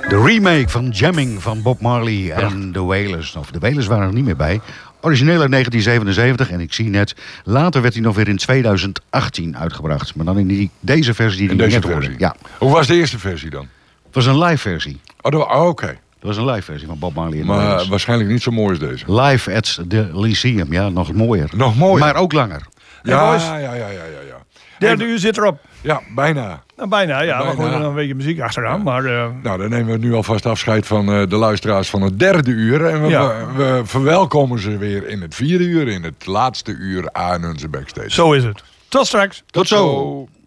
De remake van Jamming van Bob Marley en de Wailers. Of de Wailers waren er niet meer bij. Origineel uit 1977 en ik zie net... Later werd hij nog weer in 2018 uitgebracht. Maar dan in deze versie die we net hoorden. Ja. Hoe was de eerste versie dan? Het was een live versie. Oké. Het was een live versie van Bob Marley en de Maar Wailers. waarschijnlijk niet zo mooi als deze. Live at the Lyceum. Ja, nog mooier. Nog mooier. Maar ook langer. Ja. Derde uur zit erop. Ja, bijna. Nou, bijna, ja. Maar goed, nog een beetje muziek achteraan. Maar, Nou, dan nemen we nu alvast afscheid van de luisteraars van het derde uur. En we verwelkomen ze weer in het vierde uur. In het laatste uur aan onze backstage. Zo is het. Tot straks. Tot zo.